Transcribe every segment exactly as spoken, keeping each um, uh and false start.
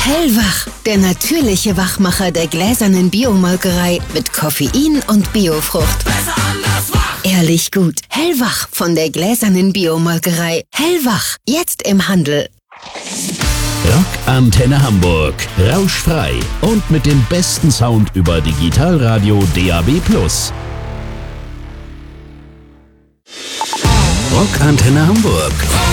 Hellwach, der natürliche Wachmacher der gläsernen Biomolkerei mit Koffein und Biofrucht. Besser anders wach. Ehrlich gut. Hellwach von der gläsernen Biomolkerei. Hellwach, jetzt im Handel. Rockantenne Hamburg, rauschfrei und mit dem besten Sound über Digitalradio D A B plus. Rockantenne Hamburg.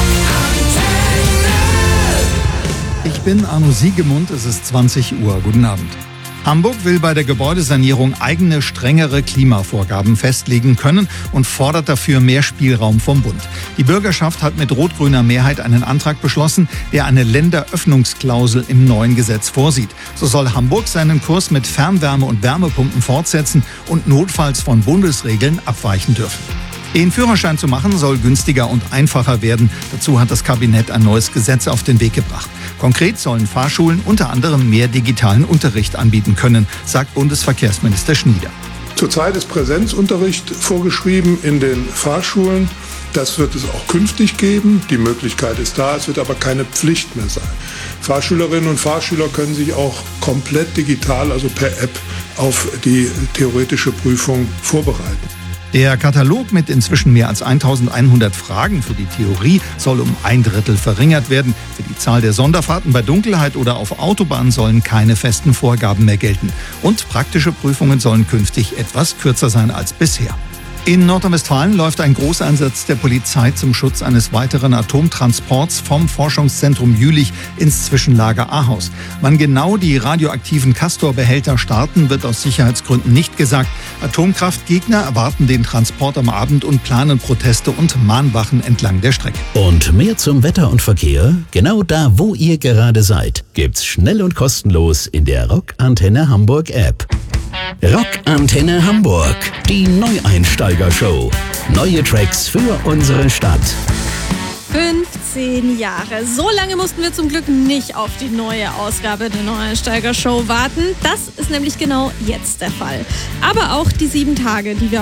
Ich bin Arno Siegemund, es ist zwanzig Uhr. Guten Abend. Hamburg will bei der Gebäudesanierung eigene, strengere Klimavorgaben festlegen können und fordert dafür mehr Spielraum vom Bund. Die Bürgerschaft hat mit rot-grüner Mehrheit einen Antrag beschlossen, der eine Länderöffnungsklausel im neuen Gesetz vorsieht. So soll Hamburg seinen Kurs mit Fernwärme- und Wärmepumpen fortsetzen und notfalls von Bundesregeln abweichen dürfen. Den Führerschein zu machen soll günstiger und einfacher werden. Dazu hat das Kabinett ein neues Gesetz auf den Weg gebracht. Konkret sollen Fahrschulen unter anderem mehr digitalen Unterricht anbieten können, sagt Bundesverkehrsminister Schnieder. Zurzeit ist Präsenzunterricht vorgeschrieben in den Fahrschulen. Das wird es auch künftig geben. Die Möglichkeit ist da, es wird aber keine Pflicht mehr sein. Fahrschülerinnen und Fahrschüler können sich auch komplett digital, also per App, auf die theoretische Prüfung vorbereiten. Der Katalog mit inzwischen mehr als eintausendeinhundert Fragen für die Theorie soll um ein Drittel verringert werden. Für die Zahl der Sonderfahrten bei Dunkelheit oder auf Autobahnen sollen keine festen Vorgaben mehr gelten. Und praktische Prüfungen sollen künftig etwas kürzer sein als bisher. In Nordrhein-Westfalen läuft ein Großeinsatz der Polizei zum Schutz eines weiteren Atomtransports vom Forschungszentrum Jülich ins Zwischenlager Ahaus. Wann genau die radioaktiven Castor-Behälter starten, wird aus Sicherheitsgründen nicht gesagt. Atomkraftgegner erwarten den Transport am Abend und planen Proteste und Mahnwachen entlang der Strecke. Und mehr zum Wetter und Verkehr? Genau da, wo ihr gerade seid, gibt's schnell und kostenlos in der Rockantenne Hamburg App. Rockantenne Hamburg, die Neueinsteiger-Show. Neue Tracks für unsere Stadt. fünfzehn Jahre. So lange mussten wir zum Glück nicht auf die neue Ausgabe der Neueinsteiger-Show warten. Das ist nämlich genau jetzt der Fall. Aber auch die sieben Tage, die wir